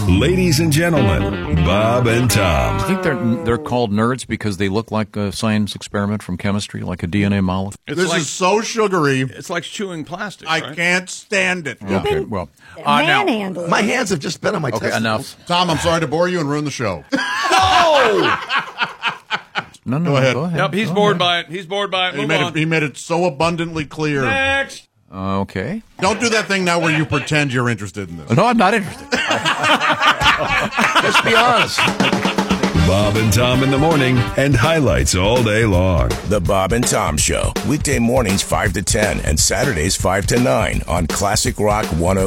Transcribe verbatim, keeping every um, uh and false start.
Ladies and gentlemen, Bob and Tom. I think they're they're called nerds because they look like a science experiment from chemistry, like a D N A molecule. It's this like, is so sugary. It's like chewing plastic. I right? can't stand it. Okay, well, uh, now, Manhandle. My hands have just been on my okay, testicles. enough. Tom, I'm sorry to bore you and ruin the show. No, no, Go ahead. Go ahead. Yep, he's Go bored ahead. by it. He's bored by it. he, Move made on. it, he made it so abundantly clear. Next. Uh, okay. Don't do that thing now where you pretend you're interested in this. No, I'm not interested. Just be honest. Bob and Tom in the morning and highlights all day long. The Bob and Tom Show, weekday mornings five to ten and Saturdays five to nine on Classic Rock one oh